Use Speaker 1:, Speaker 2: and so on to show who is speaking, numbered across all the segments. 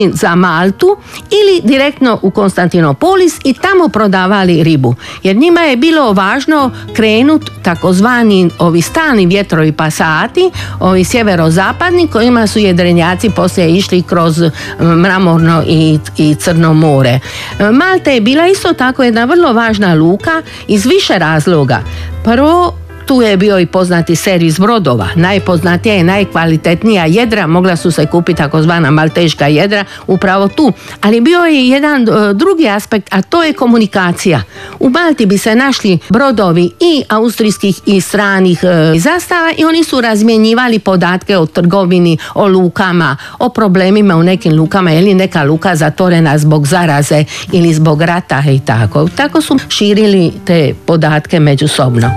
Speaker 1: za Maltu ili direktno u Konstantinopolis i tamo prodavali ribu. Jer njima je bilo važno krenuti takozvani ovi stalni vjetrovi pasati, ovi sjeverozapadni kojima su jedrenjaci poslije išli kroz Mramorno i Crno more. Malta je bila isto tako jedna vrlo važna luka iz više razloga. Prvo, tu je bio i poznati servis brodova. Najpoznatija i najkvalitetnija jedra mogla su se kupiti takozvana malteška jedra upravo tu. Ali bio je jedan drugi aspekt, a to je komunikacija. U Malti bi se našli brodovi i austrijskih i stranih zastava i oni su razmjenjivali podatke o trgovini, o lukama, o problemima u nekim lukama, je li neka luka zatvorena zbog zaraze ili zbog rata i tako. Tako su širili te podatke međusobno.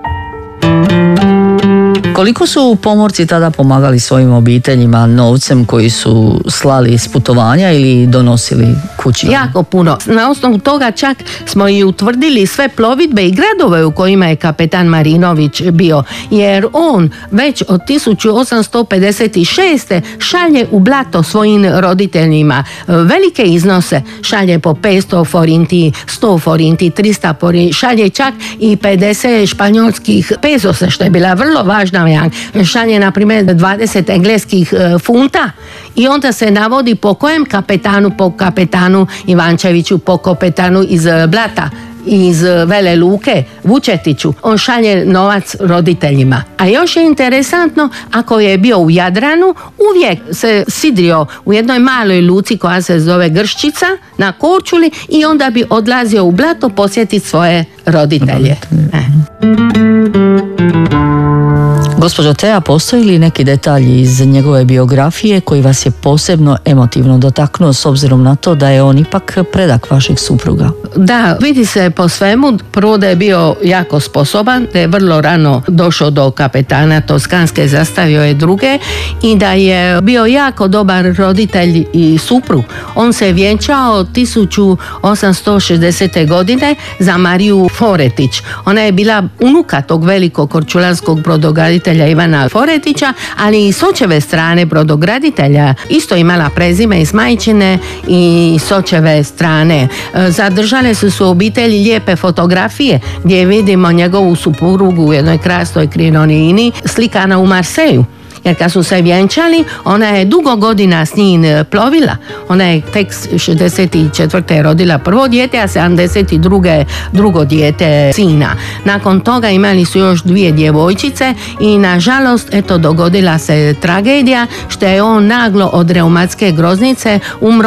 Speaker 2: Koliko su pomorci tada pomagali svojim obiteljima novcem koji su slali iz putovanja ili donosili kući?
Speaker 1: Jako puno. Na osnovu toga čak smo i utvrdili sve plovidbe i gradove u kojima je kapetan Marinović bio, jer on već od 1856. šalje u blato svojim roditeljima velike iznose, šalje po 500 forinti, 100 forinti, 300 forinti, šalje čak i 50 španjolskih pezosa, što je bila vrlo važna. Šalje na primjer 20 engleskih funta i onda se navodi po kojem kapetanu, po kapetanu Ivančeviću, po kapetanu iz Blata, iz Vele Luke, Vučetiću. On šalje novac roditeljima. A još je interesantno, ako je bio u Jadranu, uvijek se sidrio u jednoj maloj luci koja se zove Grščica na Korčuli i onda bi odlazio u Blato posjetiti svoje roditelje.
Speaker 2: Gospođo Tea, postoji li neki detalji iz njegove biografije koji vas je posebno emotivno dotaknuo s obzirom na to da je on ipak predak vašeg supruga?
Speaker 1: Da, vidi se po svemu. Prvo da je bio jako sposoban, da je vrlo rano došao do kapetana Toskanske, zastavio je druge i da je bio jako dobar roditelj i suprug. On se vjenčao 1860. godine za Mariju Foretić. Ona je bila unuka tog velikog korčulanskog brodograditelja Ivana Foretića, ali i s očeve strane brodograditelja isto imala prezime iz majčine i s očeve strane. Zadržale su obitelji lijepe fotografije gdje vidimo njegovu suprugu u jednoj krasnoj krinonini slikana u Marseju. Jer kad su se vjenčali, ona je dugo godina s njim plovila. Ona je tek 64. rodila prvo dijete, a 72. drugo dijete sina. Nakon toga imali su još 2 djevojčice i nažalost, dogodila se tragedija što je on naglo od reumatske groznice umro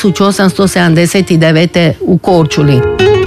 Speaker 1: 1879. u Korčuli.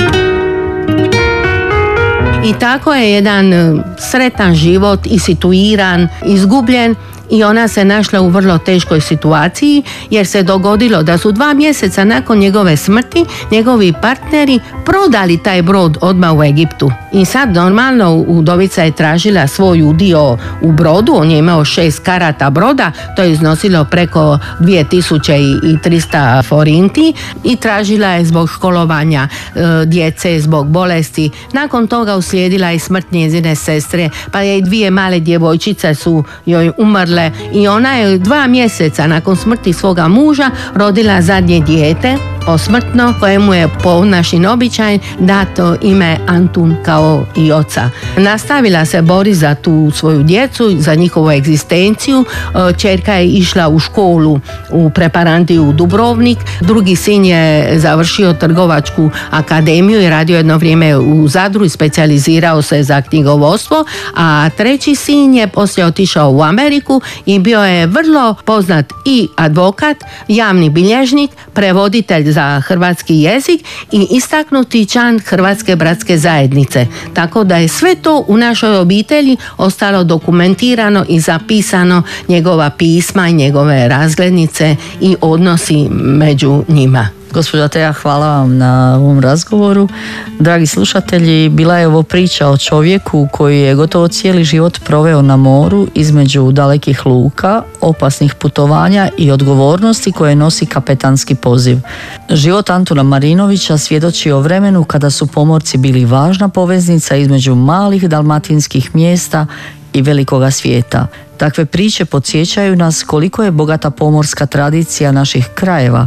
Speaker 1: I tako je jedan sretan život i situiran, izgubljen i ona se našla u vrlo teškoj situaciji jer se dogodilo da su 2 mjeseca nakon njegove smrti njegovi partneri prodali taj brod odmah u Egiptu. I sad normalno udovica je tražila svoj udio u brodu, on je imao 6 karata broda, to je iznosilo preko 2300 forinti i tražila je zbog školovanja djece, zbog bolesti. Nakon toga uslijedila je smrt njezine sestre, pa je i 2 male djevojčice su joj umrle i ona je 2 mjeseca nakon smrti svoga muža rodila zadnje dijete posmrtno, kojemu je po našim običaj dato ime Antun kao i oca. Nastavila se bori za tu svoju djecu, za njihovu egzistenciju. Ćerka je išla u školu u preparandiju u Dubrovnik, drugi sin je završio trgovačku akademiju i radio jedno vrijeme u Zadru i specijalizirao se za knjigovodstvo, a treći sin je poslije otišao u Ameriku i bio je vrlo poznat i advokat, javni bilježnik, prevoditelj za hrvatski jezik i istaknuti član Hrvatske bratske zajednice. Tako da je sve to u našoj obitelji ostalo dokumentirano i zapisano, njegova pisma i njegove razglednice i odnosi među njima.
Speaker 2: Gospođa Tea, hvala vam na ovom razgovoru. Dragi slušatelji, bila je ovo priča o čovjeku koji je gotovo cijeli život proveo na moru između dalekih luka, opasnih putovanja i odgovornosti koje nosi kapetanski poziv. Život Antuna Marinovića svjedoči o vremenu kada su pomorci bili važna poveznica između malih dalmatinskih mjesta i velikoga svijeta. Takve priče podsjećaju nas koliko je bogata pomorska tradicija naših krajeva,